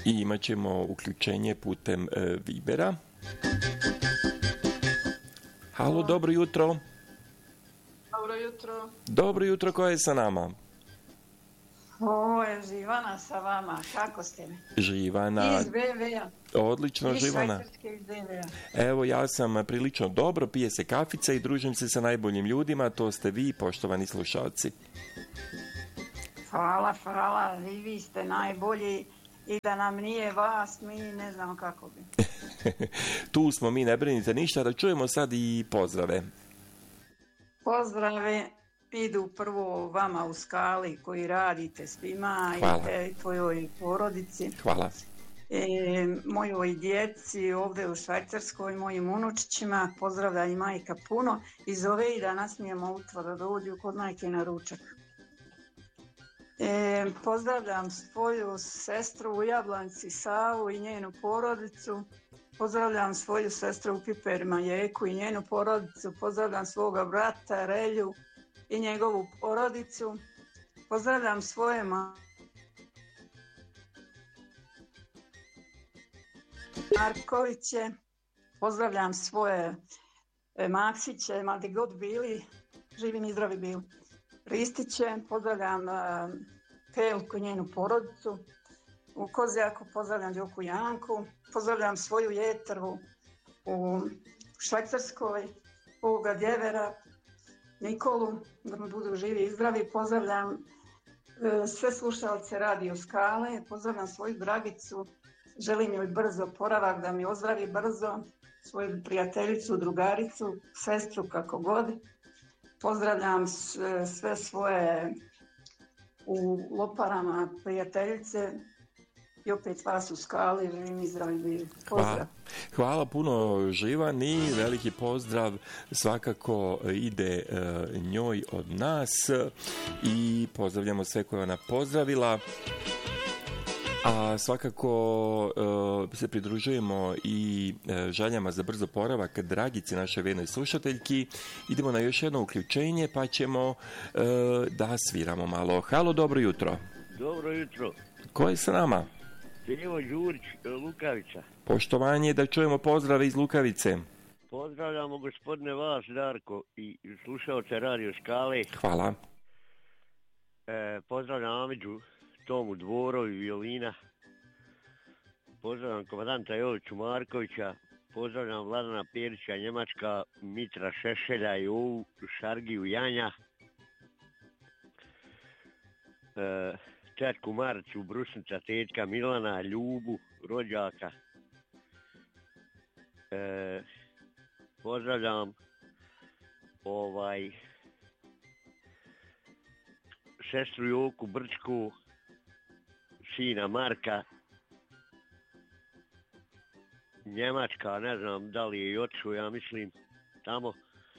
I imat ćemo uključenje putem Vibera. Halo, dobro jutro. Dobro jutro. Dobro jutro, ko je sa nama? Ovo je Živana sa vama, kako ste mi? Živana. Iz BV-a. Odlično, Živana. Iz BV-a. Evo, ja sam prilično dobro, pije se kafica i družim se sa najboljim ljudima, to ste vi, poštovani slušalci. Hvala, vi ste najbolji i da nam nije vas, mi ne znamo kako bi. Tu smo mi, ne brinite ništa, da čujemo sad i pozdrave. Pozdrave idu prvo vama u Skali koji radite svima. Hvala. I tvojoj porodici. Hvala. Mojoj djeci ovdje u Švajcarskoj, mojim unučićima, pozdravlja i majka puno i zove i da nasmijemo utro da dođu kod majke na ručak. Pozdravljam svoju sestru u Jablanci Savu i njenu porodicu. Pozdravljam svoju sestru u Piperima Jeku i njenu porodicu. Pozdravljam svoga brata Relju i njegovu porodicu. Pozdravljam svoje Markoviće. Pozdravljam svoje Maksiće, ma gdje god bili, živi mi zdravi bili. Ristiće, pozdravljam Pelku i njenu porodicu. U Kozjaku pozdravljam Đoku Janku, pozdravljam svoju Jetru u Švajcarskoj, ovoga Djevera, Nikolu, da mi budu živi i zdravi. Pozdravljam sve slušalce Radio Skale, pozdravljam svoju Dragicu, želim joj brzo oporavak, da mi ozdravi brzo, svoju prijateljicu, drugaricu, sestru, kako god. Pozdravljam sve svoje u Loparama prijateljice i opet vas u Skali, želim i zdravi bili. Pozdrav. Hvala puno, Živan, i veliki pozdrav svakako ide njoj od nas i pozdravljamo sve koje ona pozdravila. A svakako se pridružujemo i željama za brzo oporavak Dragici, naše vjernoj slušateljki. Idemo na još jedno uključenje pa ćemo da sviramo malo. Halo, dobro jutro. Dobro jutro. Ko je s nama? Evo Đurić, Lukavica. Poštovanje, da čujemo pozdrave iz Lukavice. Pozdravljamo gospodine vas, Darko, i slušalce Radio Skale. Hvala. Pozdravljam Amidžu, Tomu Dvoro i Violina. Pozdravljam komandanta Joviću Markovića. Pozdravljam Vladana Perića, Njemačka, Mitra Šešelja i Ovu Šargiju Janja. Četku Marcu, Brusnica, tetka Milana, Ljubu, rođaka. Pozdravljam sestru Joku Brčku, sina Marka, Njemačka, ne znam da li je i otišao, ja mislim, tamo.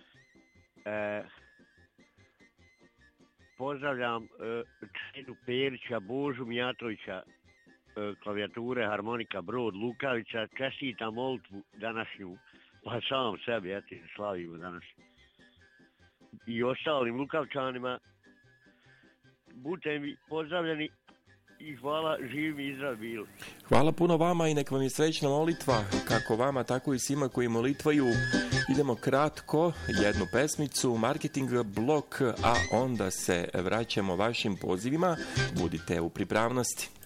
Pozdravljam Čedu Perića, Božu Mijatovića, klavijature, harmonika, Brod, Lukavica, čestitam molitvu današnju, pa sam sebi, slavimo danas. I ostalim Lukavčanima, budite mi pozdravljeni i hvala, živi i zdrav bili. Hvala puno vama i nek vam je srećna molitva, kako vama, tako i svima koji molitvaju. Idemo kratko, jednu pesmicu, marketing blok, a onda se vraćamo vašim pozivima. Budite u pripravnosti.